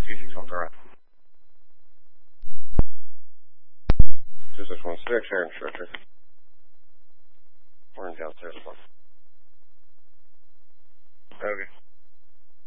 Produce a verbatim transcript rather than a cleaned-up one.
继续唱歌啊。这是从 six inch 这是，我人家这是吧。